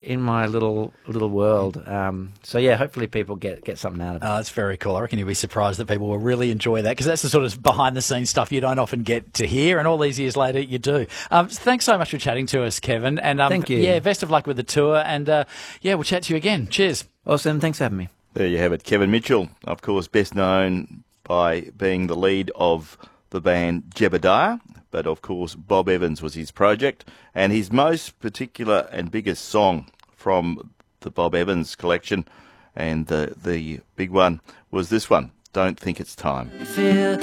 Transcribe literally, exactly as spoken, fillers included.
in my little little world. Um, so yeah, hopefully people get get something out of it. Oh, that's very cool. I reckon you'll be surprised that people will really enjoy that, because that's the sort of behind the scenes stuff you don't often get to hear, and all these years later you do. Um, thanks so much for chatting to us, Kevin. And um, Thank you. Yeah, best of luck with the tour, and uh, yeah, we'll chat to you again. Cheers. Awesome. Thanks for having me. There you have it. Kevin Mitchell, of course, best known by being the lead of the band Jebediah, but of course Bob Evans was his project, and his most particular and biggest song from the Bob Evans collection, and the, the big one was this one, Don't Think It's Time.